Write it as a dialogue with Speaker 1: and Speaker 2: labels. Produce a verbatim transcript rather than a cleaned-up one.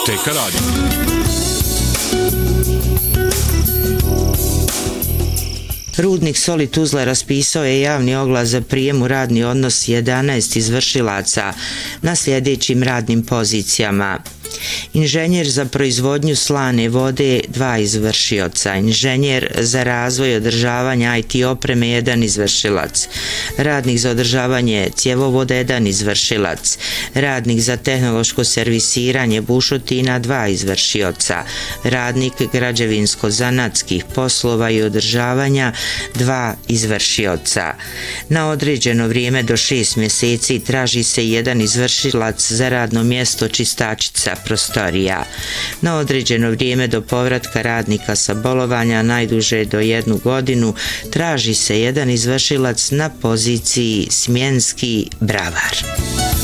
Speaker 1: Teka radio.
Speaker 2: Rudnik Soli Tuzla raspisao je javni oglas za prijem u radni odnos jedanaest izvršilaca na sljedećim radnim pozicijama. Inženjer za proizvodnju slane vode dva izvršioca, inženjer za razvoj održavanja I T opreme jedan izvršilac, radnik za održavanje cjevovoda jedan izvršilac, radnik za tehnološko servisiranje bušotina dva izvršioca, radnik građevinsko-zanatskih poslova i održavanja dva izvršioca. Na određeno vrijeme do šest mjeseci traži se jedan izvršilac za radno mjesto čistačica prostorija. Na određeno vrijeme do povratka radnika sa bolovanja, najduže do jednu godinu, traži se jedan izvršilac na poziciji smjenski bravar.